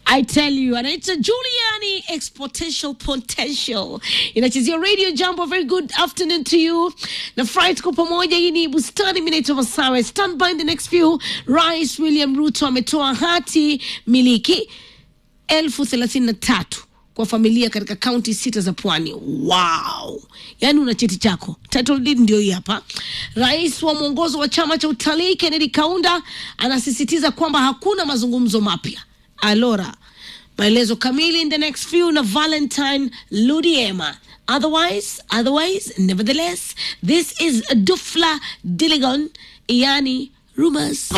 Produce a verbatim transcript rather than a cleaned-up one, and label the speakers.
Speaker 1: I tell you, and it's a Giuliani Exponential Potential. Inachezea Radio Jambo. Very good afternoon to you. Na Friday tuko pamoja. Hii ni Bustani, mimi naitwa Masawe. Stand by in the next few. Rais William Ruto ametoa hati miliki elfu thelathini na tatu kwa familia katika county sita za Pwani. Wow! Yani una cheti chako. Title deed ndio hii hapa. Rais wa mwongozo wa chama cha utalii Kennedy Kaunda anasisitiza kwamba hakuna mazungumzo mapya. Alora, maelezo kamili in the next few na Valentine Ludiema. Otherwise, otherwise, nevertheless, this is Dufla Diligon, yani rumors.